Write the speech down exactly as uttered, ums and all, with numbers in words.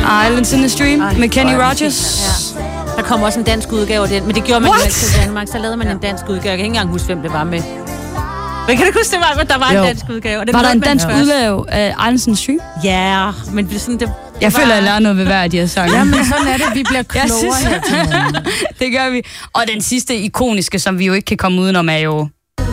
Islands in the Stream Ej, med Kenny Rogers. Ja. Der kom også en dansk udgave af den, men det gjorde man jo ikke til Danmark. Så lavede man en dansk udgave. Jeg kan ikke engang huske, hvem det var med. Men kan du huske, det var, at der var jo. en dansk udgave? Var der en dansk udgave af Islands in the Stream? Ja, men det, sådan, det, det Jeg var... føler, jeg lærer noget ved hver af de her sange. Jamen, sådan er det. Vi bliver klogere her til morgen. Det gør vi. Og den sidste ikoniske, som vi jo ikke kan komme udenom, er jo